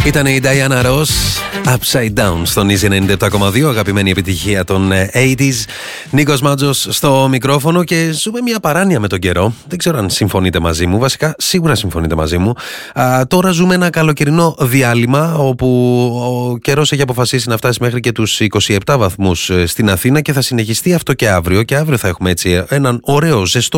Ήταν η Diana Ross, Upside Down στον Easy 97,2, αγαπημένη επιτυχία των 80s. Νίκος Μάτζος στο μικρόφωνο και ζούμε μια παράνοια με τον καιρό. Δεν ξέρω αν συμφωνείτε μαζί μου, βασικά σίγουρα συμφωνείτε μαζί μου. Τώρα ζούμε ένα καλοκαιρινό διάλειμμα όπου ο καιρός έχει αποφασίσει να φτάσει μέχρι και τους 27 βαθμούς στην Αθήνα και θα συνεχιστεί αυτό και αύριο. Και αύριο θα έχουμε έτσι έναν ωραίο ζεστό